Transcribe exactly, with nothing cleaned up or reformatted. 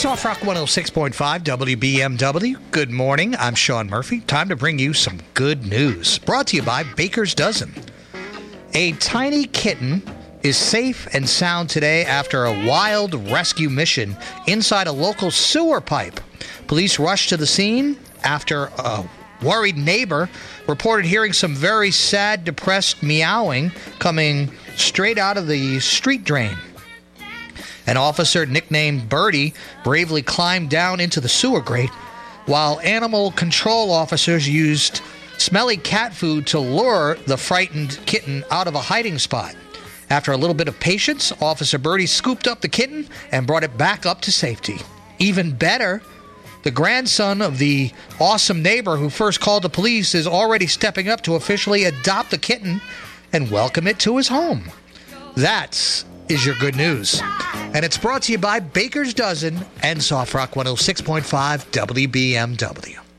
Soft Rock one oh six point five W B M W. Good morning. I'm Sean Murphy. Time to bring you some good news. Brought to you by Baker's Dozen. A tiny kitten is safe and sound today after a wild rescue mission inside a local sewer pipe. Police rushed to the scene after a worried neighbor reported hearing some very sad, depressed meowing coming straight out of the street drain. An officer nicknamed Birdie bravely climbed down into the sewer grate, while animal control officers used smelly cat food to lure the frightened kitten out of a hiding spot. After a little bit of patience, Officer Birdie scooped up the kitten and brought it back up to safety. Even better, the grandson of the awesome neighbor who first called the police is already stepping up to officially adopt the kitten and welcome it to his home. That's is your good news. And it's brought to you by Baker's Dozen and Soft Rock one oh six point five W B M W.